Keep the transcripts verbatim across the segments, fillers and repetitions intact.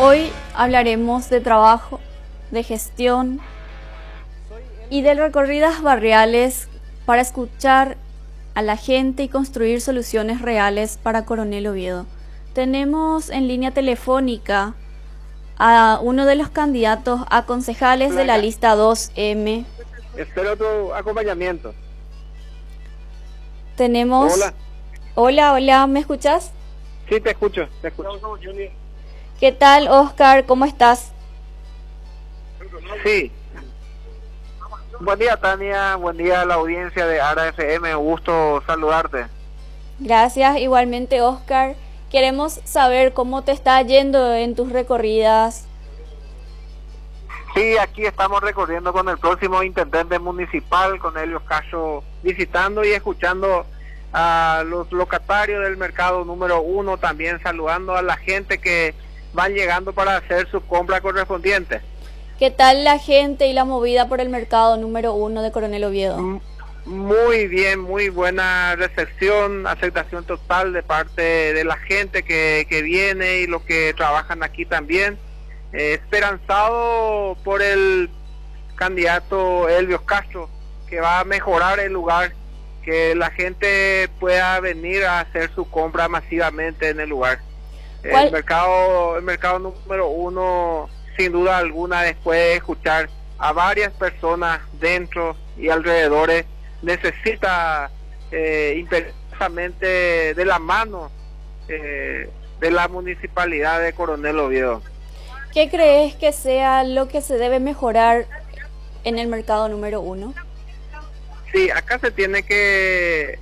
Hoy hablaremos de trabajo, de gestión y de recorridas barriales para escuchar a la gente y construir soluciones reales para Coronel Oviedo. Tenemos en línea telefónica a uno de los candidatos a concejales de la lista dos eme. Espero tu acompañamiento. Tenemos... Hola. Hola, hola, ¿me escuchas? Sí, te escucho, te escucho. ¿Qué tal, Oscar? ¿Cómo estás? Sí. Buen día, Tania. Buen día a la audiencia de ARA F M. Un gusto saludarte. Gracias, igualmente, Oscar. Queremos saber cómo te está yendo en tus recorridas. Sí, aquí estamos recorriendo con el próximo intendente municipal, con Elio Cacho, visitando y escuchando a los locatarios del mercado número uno, también saludando a la gente que van llegando para hacer su compra correspondiente. ¿Qué tal la gente y la movida por el mercado número uno de Coronel Oviedo? Muy bien, muy buena recepción, aceptación total de parte de la gente que, que viene y los que trabajan aquí también. Eh, esperanzado por el candidato Elio Castro, que va a mejorar el lugar, que la gente pueda venir a hacer su compra masivamente en el lugar. ¿Cuál? El mercado, el mercado número uno, sin duda alguna, después de escuchar a varias personas dentro y alrededores, necesita eh, imperiosamente de la mano eh, de la municipalidad de Coronel Oviedo. ¿Qué crees que sea lo que se debe mejorar en el mercado número uno? Sí, acá se tiene que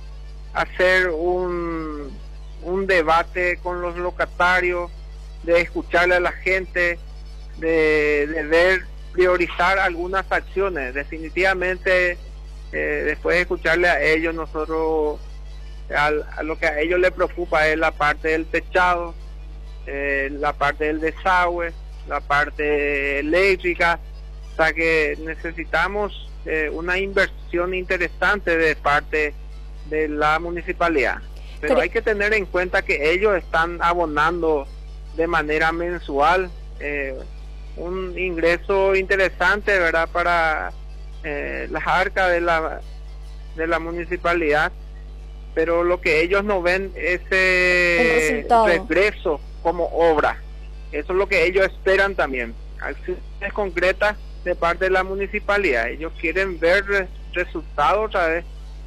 hacer un, un debate con los locatarios, de escucharle a la gente, de, de ver, priorizar algunas acciones. Definitivamente, eh, después de escucharle a ellos, nosotros, a, a lo que a ellos les preocupa es la parte del techado, eh, la parte del desagüe, la parte eléctrica, o sea que necesitamos eh, una inversión interesante de parte de la municipalidad. Pero Pero... hay que tener en cuenta que ellos están abonando de manera mensual eh, un ingreso interesante, ¿verdad?, para eh, las arcas de la de la municipalidad, pero lo que ellos no ven es ese regreso como obra. Eso es lo que ellos esperan también, acciones concretas de parte de la municipalidad. Ellos quieren ver re resultados otra vez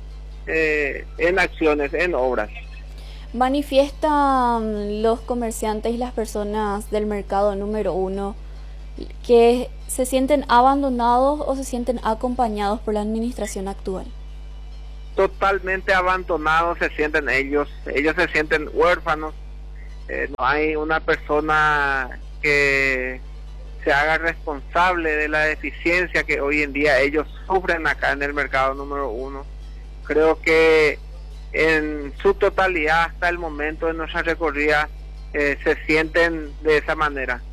eh, en acciones, en obras. Manifiestan los comerciantes y las personas del mercado número uno que se sienten abandonados o se sienten acompañados por la administración actual. Totalmente abandonados se sienten ellos, ellos se sienten huérfanos. Eh, no hay una persona que se haga responsable de la deficiencia que hoy en día ellos sufren acá en el mercado número uno. Creo que en su totalidad hasta el momento de nuestra recorrida eh, se sienten de esa manera.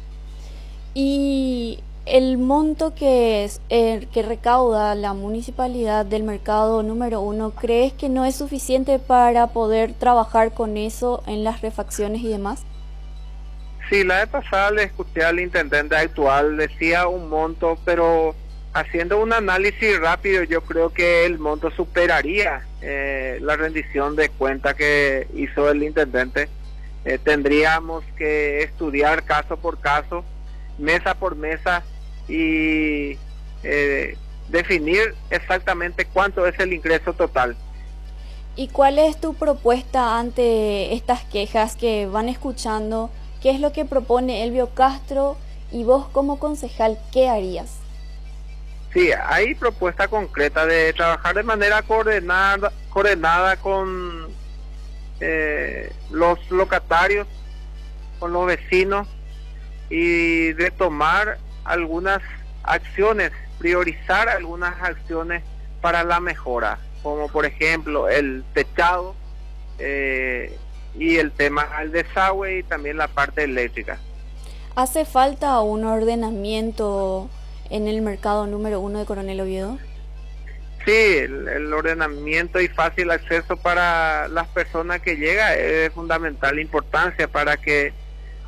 Y el monto que es eh, que recauda la municipalidad del mercado número uno, ¿crees que no es suficiente para poder trabajar con eso en las refacciones y demás? Sí, la vez pasada le escuché al intendente actual, decía un monto, pero haciendo un análisis rápido yo creo que el monto superaría eh, la rendición de cuenta que hizo el intendente. Eh, tendríamos que estudiar caso por caso, mesa por mesa, y eh, definir exactamente cuánto es el ingreso total. ¿Y cuál es tu propuesta ante estas quejas que van escuchando? ¿Qué es lo que propone Elio Castro? Y vos como concejal, ¿qué harías? Sí, hay propuesta concreta de trabajar de manera coordinada, coordinada con eh, los locatarios, con los vecinos, y de tomar algunas acciones, priorizar algunas acciones para la mejora, como por ejemplo el techado eh, y el tema del desagüe y también la parte eléctrica. ¿Hace falta un ordenamiento en el mercado número uno de Coronel Oviedo? Sí, el, el ordenamiento y fácil acceso para las personas que llegan es de fundamental importancia para que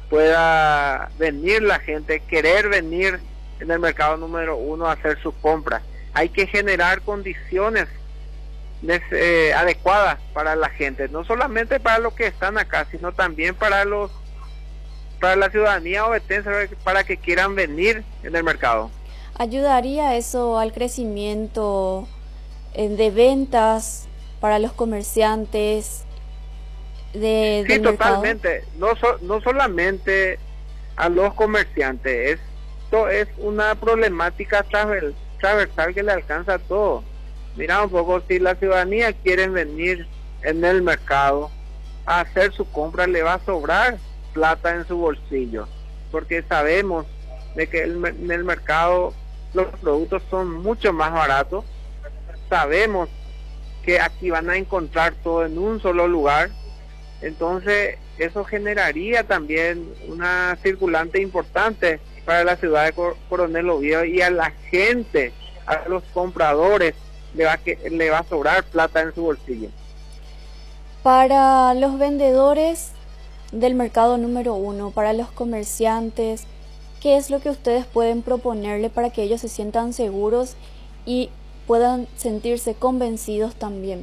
pueda venir la gente, querer venir en el mercado número uno a hacer sus compras. Hay que generar condiciones eh, adecuadas para la gente, no solamente para los que están acá, sino también para los para la ciudadanía ovetense, para que quieran venir en el mercado. ¿Ayudaría eso al crecimiento eh, de ventas para los comerciantes de, sí, del totalmente, no, so, no solamente a los comerciantes, esto es una problemática transversal que le alcanza a todos. Mira un poco, si la ciudadanía quiere venir en el mercado a hacer su compra, le va a sobrar plata en su bolsillo, porque sabemos de que el, en el mercado los productos son mucho más baratos, sabemos que aquí van a encontrar todo en un solo lugar, entonces eso generaría también una circulante importante para la ciudad de Coronel Oviedo, y a la gente, a los compradores, le va, que, le va a sobrar plata en su bolsillo. Para los vendedores del mercado número uno, para los comerciantes, ¿qué es lo que ustedes pueden proponerle para que ellos se sientan seguros y puedan sentirse convencidos también?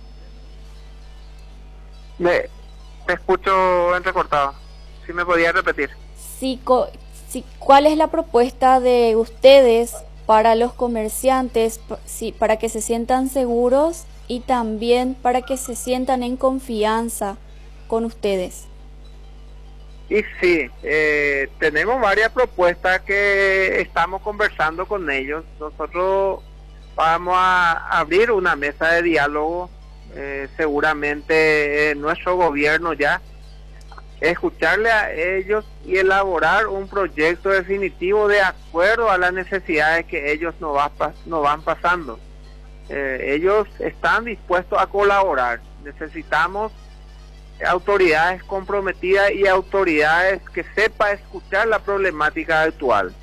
Me, te escucho entrecortado. ¿Sí me podía repetir? Sí, co sí, ¿cuál es la propuesta de ustedes para los comerciantes, sí, para que se sientan seguros y también para que se sientan en confianza con ustedes? Y sí, eh, tenemos varias propuestas que estamos conversando con ellos. Nosotros vamos a abrir una mesa de diálogo, eh, seguramente en nuestro gobierno ya, escucharle a ellos y elaborar un proyecto definitivo de acuerdo a las necesidades que ellos nos, va, nos van pasando. Eh, ellos están dispuestos a colaborar. Necesitamos autoridades comprometidas y autoridades que sepan escuchar la problemática actual.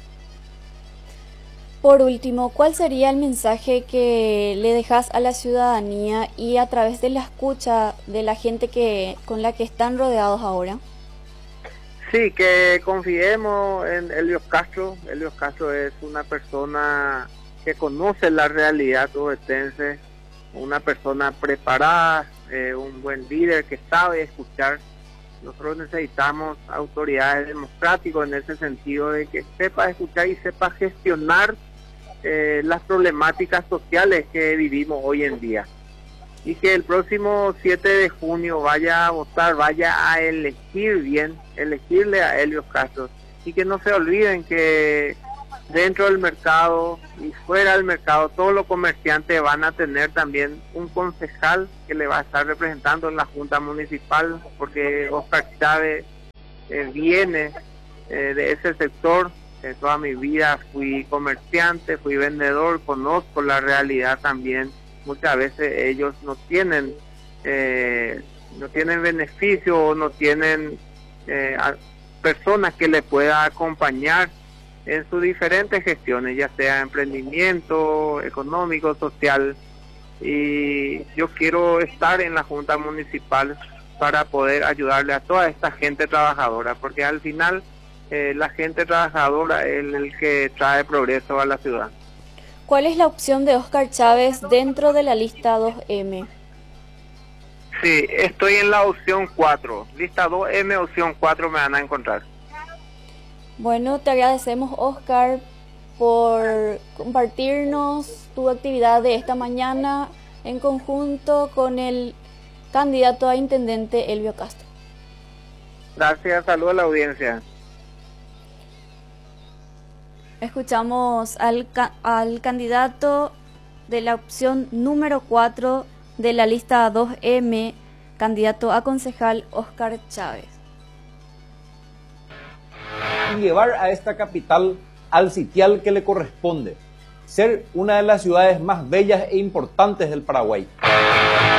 Por último, ¿cuál sería el mensaje que le dejas a la ciudadanía y a través de la escucha de la gente que con la que están rodeados ahora? Sí, que confiemos en Helios Castro. Helios Castro es una persona que conoce la realidad ovetense, una persona preparada, eh, un buen líder que sabe escuchar. Nosotros necesitamos autoridades democráticas en ese sentido, de que sepa escuchar y sepa gestionar eh, las problemáticas sociales que vivimos hoy en día. Y que el próximo siete de junio vaya a votar, vaya a elegir bien, elegirle a Helios Castro. Y que no se olviden que dentro del mercado y fuera del mercado, todos los comerciantes van a tener también un concejal que le va a estar representando en la Junta Municipal, porque Oscar Chávez eh, viene eh, de ese sector. Eh, toda mi vida fui comerciante, fui vendedor, conozco la realidad también. Muchas veces ellos no tienen eh, no tienen beneficio o no tienen eh, personas que le pueda acompañar en sus diferentes gestiones, ya sea emprendimiento, económico, social. Y yo quiero estar en la Junta Municipal para poder ayudarle a toda esta gente trabajadora, porque al final eh, la gente trabajadora es el que trae progreso a la ciudad. ¿Cuál es la opción de Oscar Chávez dentro de la lista dos eme? Sí, estoy en la opción cuatro. Lista dos eme, opción cuatro me van a encontrar. Bueno, te agradecemos, Oscar, por compartirnos tu actividad de esta mañana en conjunto con el candidato a intendente Elvio Castro. Gracias, saludos a la audiencia. Escuchamos al, ca al candidato de la opción número cuatro de la lista dos eme, candidato a concejal Oscar Chávez. Y llevar a esta capital al sitial que le corresponde, ser una de las ciudades más bellas e importantes del Paraguay.